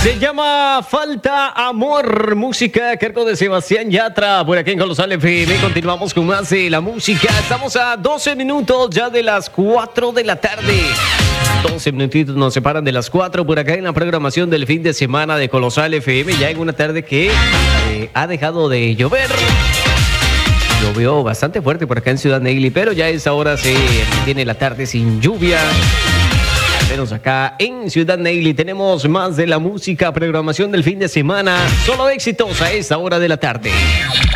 Se llama Falta Amor, música a cargo de Sebastián Yatra, por aquí en Colosal FM. Continuamos con más de la música. Estamos a 12 minutos ya de las 4 de la tarde. 12 minutitos nos separan de las 4 por acá en la programación del fin de semana de Colosal FM. Ya en una tarde que ha dejado de llover. Llovió bastante fuerte por acá en Ciudad Neily, pero ya a esta hora se tiene la tarde sin lluvia. Menos acá en Ciudad Neily tenemos más de la música, programación del fin de semana. Solo éxitos a esta hora de la tarde.